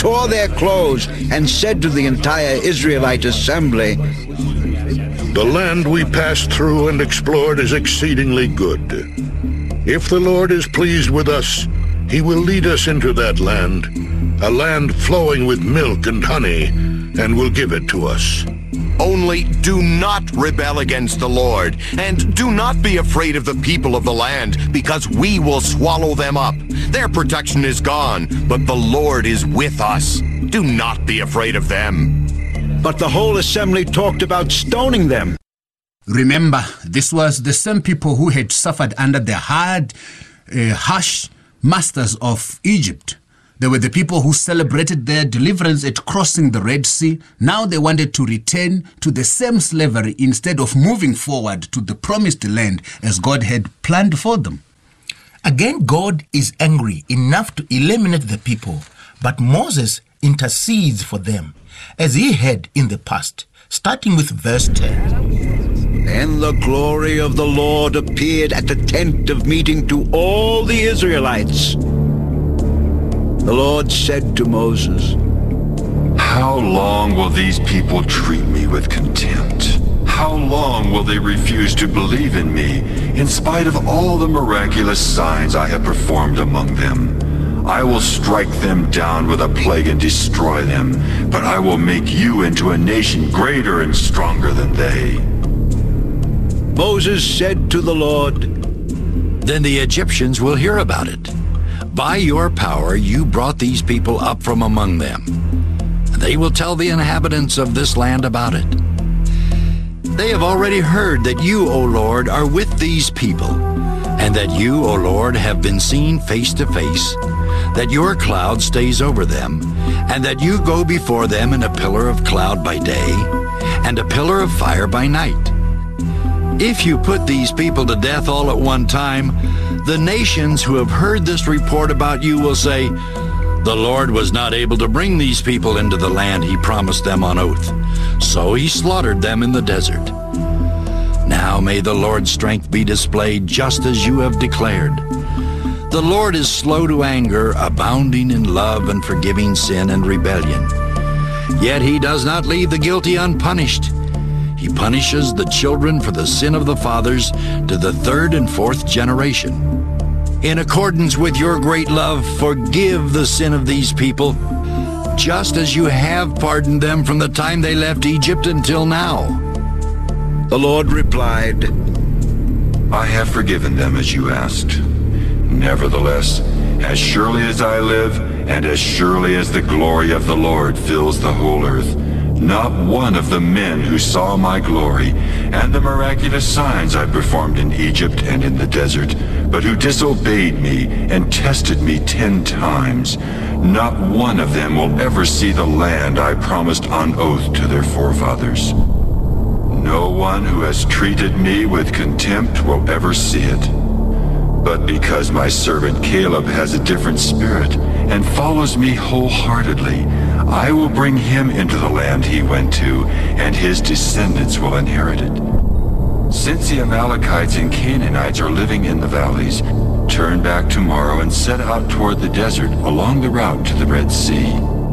tore their clothes and said to the entire Israelite assembly, "The land we passed through and explored is exceedingly good. If the Lord is pleased with us, he will lead us into that land, a land flowing with milk and honey, and will give it to us." Only do not rebel against the Lord, and do not be afraid of the people of the land, because we will swallow them up. Their protection is gone, but the Lord is with us. Do not be afraid of them. But the whole assembly talked about stoning them. Remember, this was the same people who had suffered under the harsh masters of Egypt. They were the people who celebrated their deliverance at crossing the Red Sea. Now they wanted to return to the same slavery instead of moving forward to the promised land as God had planned for them. Again, God is angry enough to eliminate the people, but Moses intercedes for them, as he had in the past, starting with verse 10. Then the glory of the Lord appeared at the tent of meeting to all the Israelites. The Lord said to Moses, "How long will these people treat me with contempt? How long will they refuse to believe in me, in spite of all the miraculous signs I have performed among them? I will strike them down with a plague and destroy them, but I will make you into a nation greater and stronger than they." Moses said to the Lord, "Then the Egyptians will hear about it. By your power you brought these people up from among them. They will tell the inhabitants of this land about it. They have already heard that you, O Lord, are with these people, and that you, O Lord, have been seen face to face, that your cloud stays over them, and that you go before them in a pillar of cloud by day, and a pillar of fire by night. If you put these people to death all at one time, the nations who have heard this report about you will say, 'The Lord was not able to bring these people into the land he promised them on oath, so he slaughtered them in the desert.' Now may the Lord's strength be displayed just as you have declared. The Lord is slow to anger, abounding in love and forgiving sin and rebellion. Yet he does not leave the guilty unpunished. He punishes the children for the sin of the fathers to the third and fourth generation. In accordance with your great love, forgive the sin of these people, just as you have pardoned them from the time they left Egypt until now." The Lord replied, "I have forgiven them as you asked. Nevertheless, as surely as I live, and as surely as the glory of the Lord fills the whole earth, not one of the men who saw my glory and the miraculous signs I performed in Egypt and in the desert, but who disobeyed me and tested me 10 times, not one of them will ever see the land I promised on oath to their forefathers. No one who has treated me with contempt will ever see it. But because my servant Caleb has a different spirit and follows me wholeheartedly, I will bring him into the land he went to, and his descendants will inherit it. Since the Amalekites and Canaanites are living in the valleys, turn back tomorrow and set out toward the desert along the route to the Red Sea."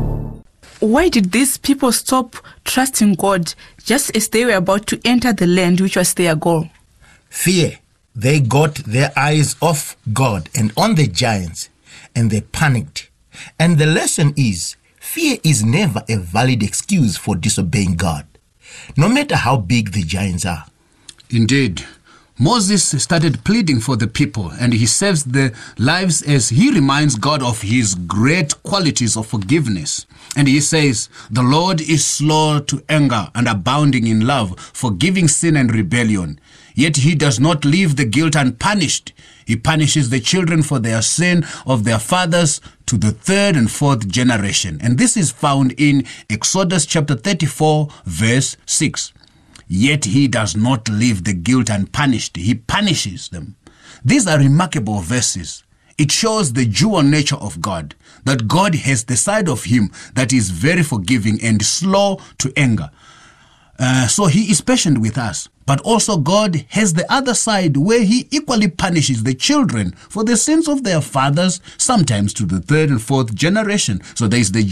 Why did these people stop trusting God just as they were about to enter the land which was their goal? Fear. They got their eyes off God and on the giants, and they panicked. And the lesson is, fear is never a valid excuse for disobeying God, no matter how big the giants are. Indeed. Moses started pleading for the people, and he saves their lives as he reminds God of his great qualities of forgiveness. And he says, "The Lord is slow to anger and abounding in love, forgiving sin and rebellion. Yet he does not leave the guilt unpunished. He punishes the children for their sin of their fathers to the third and fourth generation." And this is found in Exodus chapter 34, verse 6. Yet he does not leave the guilt unpunished. He punishes them. These are remarkable verses. It shows the dual nature of God, that God has the side of him that is very forgiving and slow to anger. So he is patient with us. But also God has the other side where he equally punishes the children for the sins of their fathers, sometimes to the third and fourth generation. So there is the